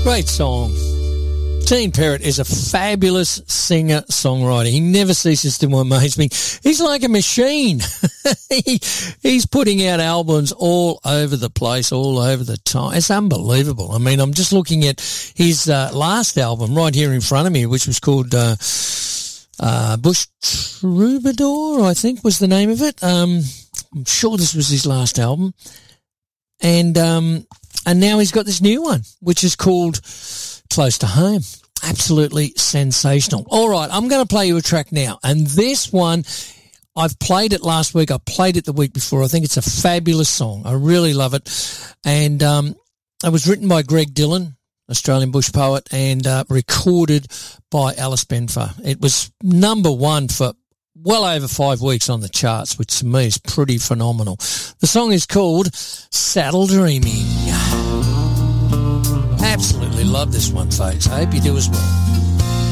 Great song. Dean Perrott is a fabulous singer-songwriter. He never ceases to amaze me. He's like a machine. He's putting out albums all over the place, all over the time. It's unbelievable. I mean, I'm just looking at his last album right here in front of me, which was called Bush Troubadour, I think was the name of it. I'm sure this was his last album. And now he's got this new one, which is called Close to Home. Absolutely sensational. All right, I'm going to play you a track now. And this one, I've played it last week. I played it the week before. I think it's a fabulous song. I really love it. And it was written by Greg Dillon, Australian bush poet, and recorded by Alice Benfer. It was number one for well over 5 weeks on the charts, which to me is pretty phenomenal. The song is called Saddle Dreaming. Absolutely love this one, folks. I hope you do as well.